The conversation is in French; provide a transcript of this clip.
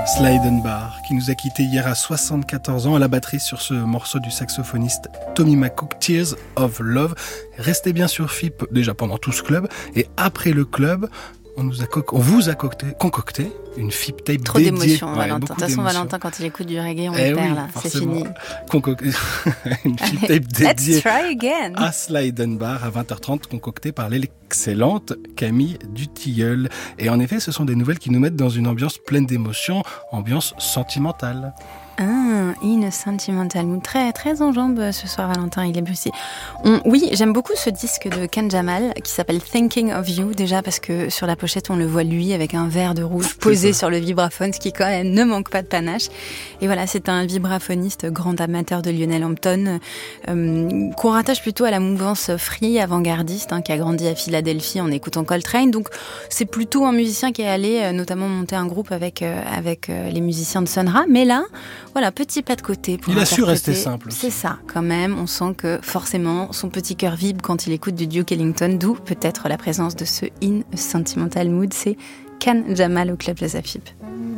Slydenbar, qui nous a quittés hier à 74 ans à la batterie sur ce morceau du saxophoniste Tommy McCook, Tears of Love. Restez bien sur FIP, déjà pendant tout ce club, et après le club, on vous a concocté une FIP tape trop dédiée. d'émotions, Valentin. De toute façon, Valentin, quand il écoute du reggae, on le perd, là. C'est fini. Une FIP tape dédiée Let's try again. à Slydenbar à 20h30, concoctée par l'excellente Camille Dutilleul. Et en effet, ce sont des nouvelles qui nous mettent dans une ambiance pleine d'émotions, ambiance sentimentale. In a sentimental mood. Très, très en jambes ce soir, Valentin. Il est aussi. Oui, j'aime beaucoup ce disque de Ken Jamal qui s'appelle Thinking of You. Déjà parce que sur la pochette, on le voit lui avec un verre de rouge posé sur le vibraphone, ce qui quand même ne manque pas de panache. Et voilà, c'est un vibraphoniste grand amateur de Lionel Hampton, qu'on rattache plutôt à la mouvance free avant-gardiste, qui a grandi à Philadelphie en écoutant Coltrane. Donc, c'est plutôt un musicien qui est allé notamment monter un groupe avec les musiciens de Sun Ra. Mais là, voilà, petit pas de côté pour il a su interpréter. rester simple aussi. C'est ça, quand même. On sent que forcément, son petit cœur vibre quand il écoute du Duke Ellington, d'où peut-être la présence de ce In a Sentimental Mood. C'est Ken Jamal au Club Jazz à FIP.